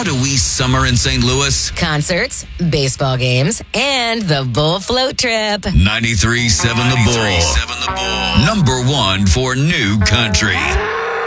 How do we summer in St. Louis? Concerts, baseball games, and the Bull Float Trip. 93.7 The Bull. Number one for new country.